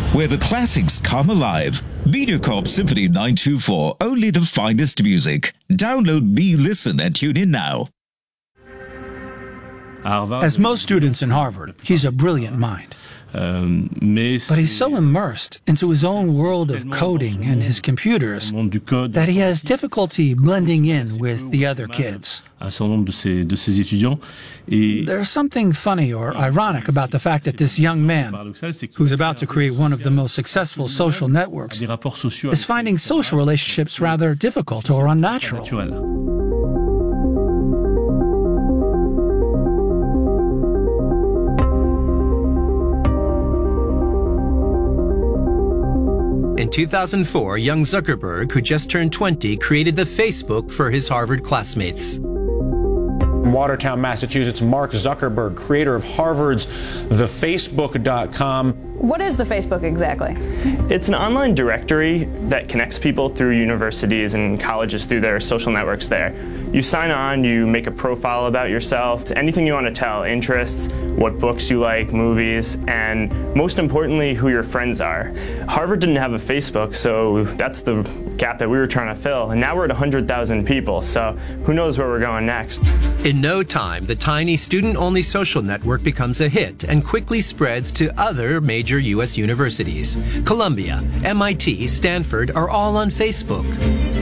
where the classics come alive. MediaCorp Symphony 924, only the finest music. Download Me Listen and tune in now. As most students in Harvard, he's a brilliant mind. But he's so immersed into his own world of coding and his computers that he has difficulty blending in with the other kids. There's something funny or ironic about the fact that this young man, who's about to create one of the most successful social networks, is finding social relationships rather difficult or unnatural. In 2004, young Zuckerberg, who just turned 20, created the Facebook for his Harvard classmates. In Watertown, Massachusetts, Mark Zuckerberg, creator of Harvard's TheFacebook.com. What is the Facebook exactly? It's an online directory that connects people through universities and colleges through their social networks there. You sign on, you make a profile about yourself, anything you want to tell, interests, what books you like, movies, and most importantly, who your friends are. Harvard didn't have a Facebook, so that's the gap that we were trying to fill. And now we're at 100,000 people, so who knows where we're going next. In no time, the tiny student-only social network becomes a hit and quickly spreads to other major U.S. universities. Columbia, MIT, Stanford are all on Facebook.